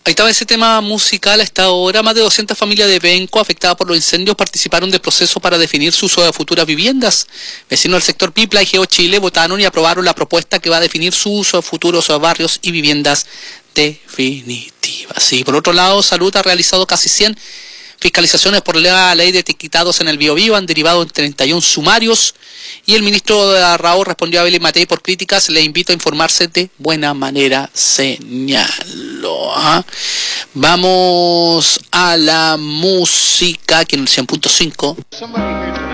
Ahí estaba ese tema musical a esta hora. Más de 200 familias de Penco afectadas por los incendios participaron del proceso para definir su uso de futuras viviendas. Vecinos del sector Pipla y Geo Chile votaron y aprobaron la propuesta que va a definir su uso de futuros barrios y viviendas definitivas. Y por otro lado, Salud ha realizado casi 100 fiscalizaciones por la ley de etiquetados en el Biobío, han derivado en 31 sumarios, y el ministro de Arrao respondió a Belén Matei por críticas. Le invito a informarse de buena manera, señaló. Vamos a la música, aquí en el 100.5.